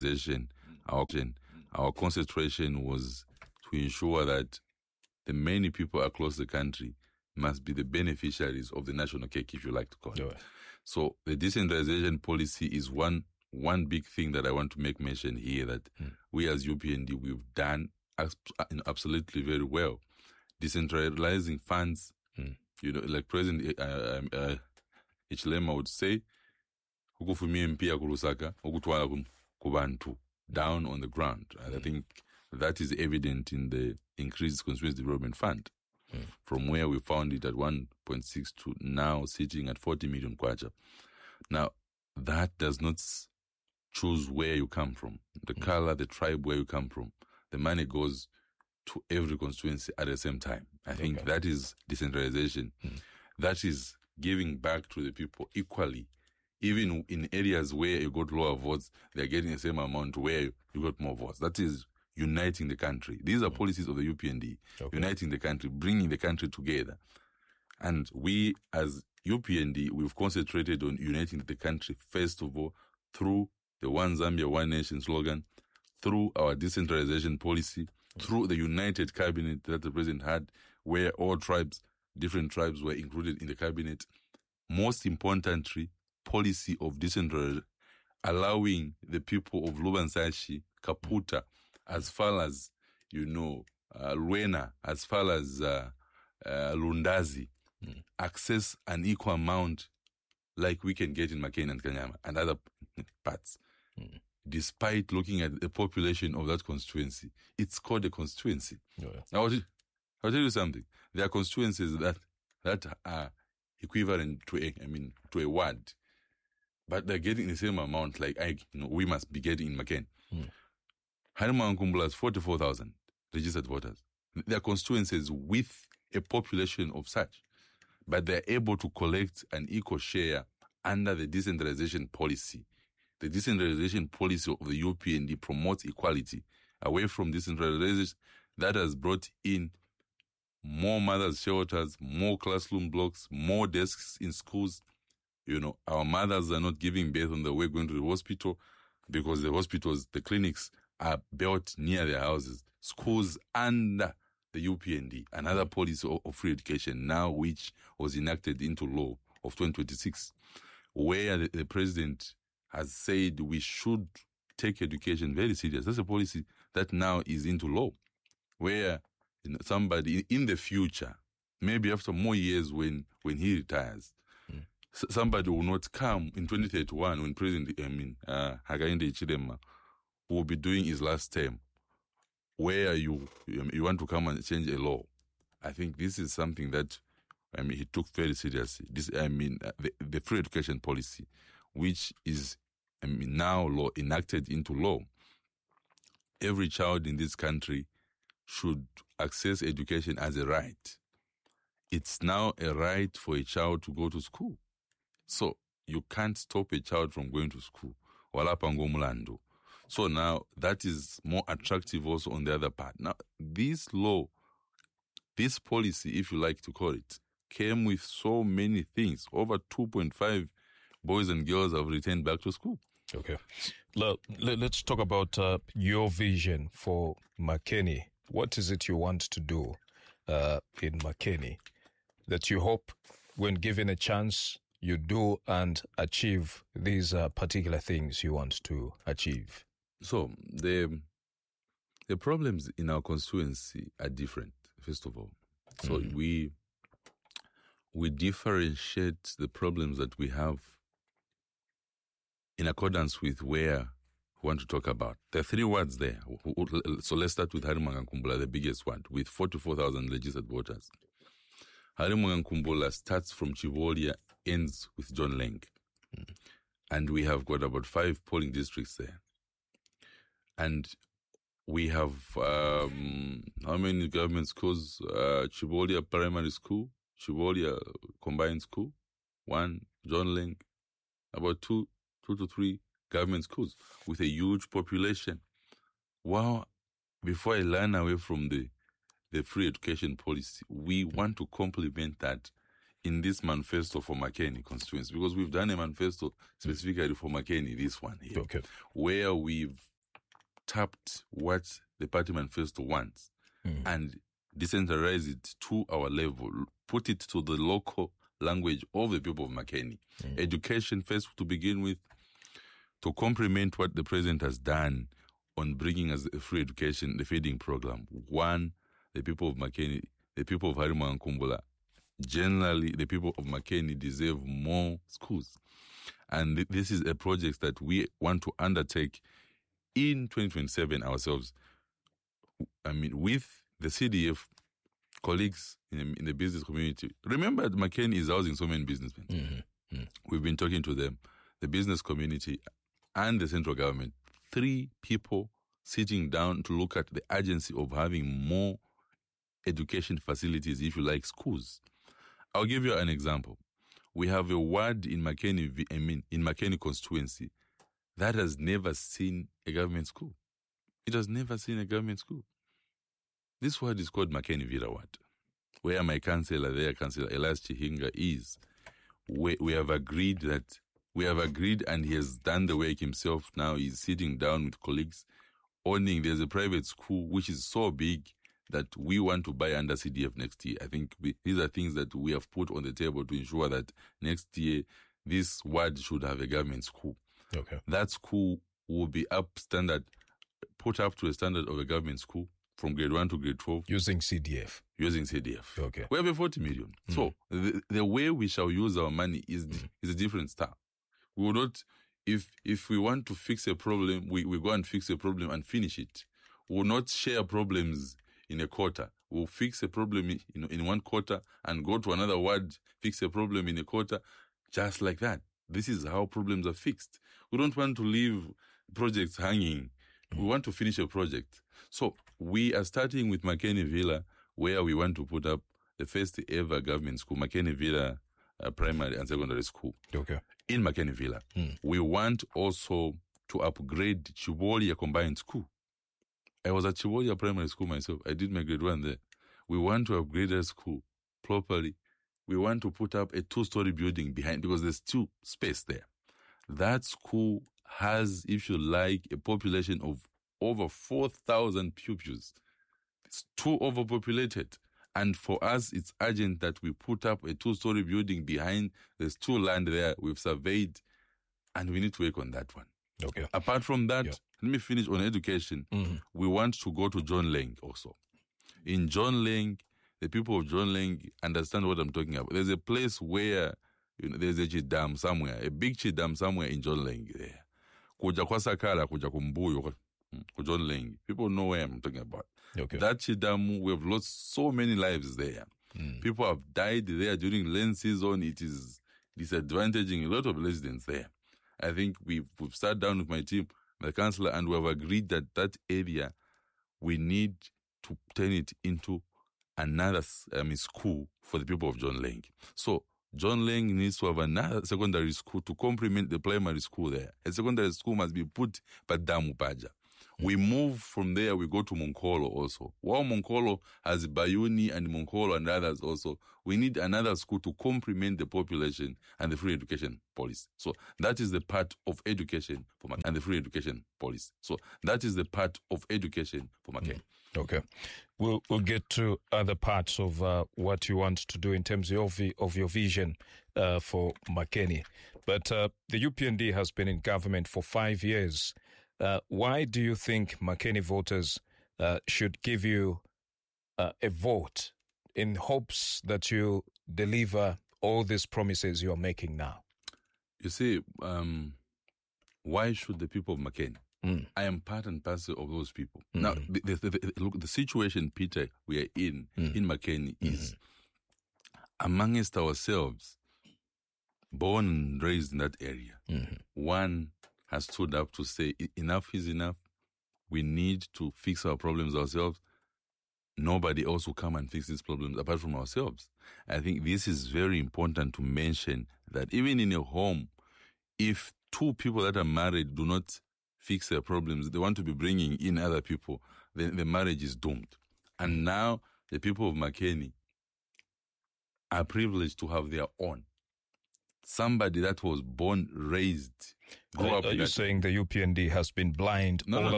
our our concentration was to ensure that the many people across the country must be the beneficiaries of the national cake, if you like to call it. Yeah. So the decentralization policy is one big thing that I want to make mention here, that we as UPND, we've done absolutely very well. Decentralizing funds, like President Hichilema would say, ukufumia mpia kulusaka, ukutwala kubantu, down on the ground. And I think that is evident in the increased constituency development fund, from where we found it at 1.6 to now sitting at 40 million kwacha. Now, that does not choose where you come from, the color, the tribe, where you come from. The money goes to every constituency at the same time. I think that is decentralization. That is giving back to the people equally. Even in areas where you got lower votes, they're getting the same amount where you got more votes. That is uniting the country. These are policies of the UPND, uniting the country, bringing the country together. And we, as UPND, we've concentrated on uniting the country, first of all, through the One Zambia, One Nation slogan, through our decentralization policy, through the united cabinet that the president had, where all tribes, different tribes were included in the cabinet. Most importantly, policy of decentralization, allowing the people of Lubansashi, Kaputa, as far as, Luena, as far as Lundazi, access an equal amount like we can get in Makeni and Kanyama and other parts. Despite looking at the population of that constituency, it's called a constituency. I'll tell you something. There are constituencies that are equivalent to a ward, but they're getting the same amount like we must be getting in Makeni. Harima Nkumbula has 44,000 registered voters. There are constituencies with a population of such, but they're able to collect an equal share under the decentralization policy. The decentralization policy of the UPND promotes equality away from decentralization. That has brought in more mothers' shelters, more classroom blocks, more desks in schools. Our mothers are not giving birth on the way going to the hospital because the hospitals, the clinics are built near their houses. Schools under the UPND, another policy of free education now, which was enacted into law of 2026, where the president has said we should take education very serious. That's a policy that now is into law, where somebody in the future, maybe after more years when he retires, somebody will not come in 2031 when President Hakainde Hichilema will be doing his last term, where you want to come and change a law. I think this is something that he took very seriously. The free education policy, which is now enacted into law. Every child in this country should access education as a right. It's now a right for a child to go to school. So you can't stop a child from going to school. So now that is more attractive also on the other part. Now, this law, this policy, if you like to call it, came with so many things. Over 2.5 boys and girls have returned back to school. Okay. Let's talk about your vision for Makeni. What is it you want to do in Makeni that you hope, when given a chance, you do and achieve these particular things you want to achieve? So the problems in our constituency are different, first of all. So we differentiate the problems that we have in accordance with where we want to talk about. There are 3 wards there. So let's start with Harima Nkumbula, the biggest one, with 44,000 registered voters. Harima Nkumbula starts from Chivolia, ends with John Leng. And we have got about 5 polling districts there. And we have how many government schools? Chivolia Primary School, Chivolia Combined School, 1, John Leng, about 2 to 3 government schools with a huge population. Wow. Before I learn away from the free education policy, we want to complement that in this manifesto for Makeni constituency, because we've done a manifesto specifically for Makeni, this one here, where we've tapped what the party manifesto wants and decentralize it to our level, put it to the local language of the people of Makeni. Education first to begin with, to complement what the president has done on bringing us a free education, the feeding program. One, the people of Makeni, the people of Harima and Kumbula, generally the people of Makeni deserve more schools. And this is a project that we want to undertake in 2027 ourselves. I mean, with the CDF colleagues in the business community. Remember, Makeni is housing so many businessmen. We've been talking to them, the business community and the central government. 3 people sitting down to look at the urgency of having more education facilities, if you like, schools. I'll give you an example. We have a ward in Makeni, in Makeni constituency that has never seen a government school. It has never seen a government school. This ward is called Makeni Villa Ward, where my councillor, their councillor, Elias Chihinga, is. We have agreed and he has done the work himself. Now he's sitting down with colleagues, owning. There's a private school which is so big that we want to buy under CDF next year. I think these are things that we have put on the table to ensure that next year this ward should have a government school. Okay. That school will be put up to a standard of a government school from grade 1 to grade 12. Using CDF. Okay. We have a 40 million. So the way we shall use our money is a different style. We will not, if we want to fix a problem, we go and fix a problem and finish it. We will not share problems in a quarter. We'll fix a problem in one quarter and go to another ward, fix a problem in a quarter, just like that. This is how problems are fixed. We don't want to leave projects hanging. We want to finish a project. So we are starting with Makeni Villa, where we want to put up the first ever government school, Makeni Villa Primary and Secondary School. Okay. In Makeni Villa. We want also to upgrade Chibolia Combined School. I was at Chibolia Primary School myself. I did my grade 1 there. We want to upgrade the school properly. We want to put up a 2-story building behind because there's still space there. That school has, if you like, a population of over 4,000 pupils. It's too overpopulated. And for us, it's urgent that we put up a 2-story building behind. There's 2 land there. We've surveyed, and we need to work on that one. Okay. Apart from that, let me finish on education. We want to go to John Lang also. In John Lang, the people of John Lang understand what I'm talking about. There's a place where there's a chidam somewhere, a big chidam somewhere in John Lang there. Kuja kwa Sakala, kuja kumbuyo, John Lang. People know where I'm talking about. Okay. That chidam, we have lost so many lives there. People have died there during rain season. It is disadvantaging a lot of residents there. I think we've sat down with my team, the councillor, and we have agreed that area, we need to turn it into another school for the people of John Lang. So John Lang needs to have another secondary school to complement the primary school there. A secondary school must be put Padamu Paja. We move from there, we go to Monkolo also. While Monkolo has Bayuni and Monkolo and others also, we need another school to complement the population and the free education policy. So that is the part of education for Makeni and the free education policy. So that is the part of education for Makeni. Okay. We'll get to other parts of what you want to do in terms of your vision for Makeni. But the UPND has been in government for 5 years. Why do you think Makeni voters should give you a vote in hopes that you deliver all these promises you're making now? You see, why should the people of Makeni? I am part and parcel of those people. Now, look, the situation, Peter, we are in Makeni is amongst ourselves, born and raised in that area. One has stood up to say enough is enough. We need to fix our problems ourselves. Nobody else will come and fix these problems apart from ourselves. I think this is very important to mention that even in a home, if 2 people that are married do not fix their problems, they want to be bringing in other people, then the marriage is doomed. And now the people of Makeni are privileged to have their own. Somebody that was born, raised, grew up. Are you saying the UPND has been blind all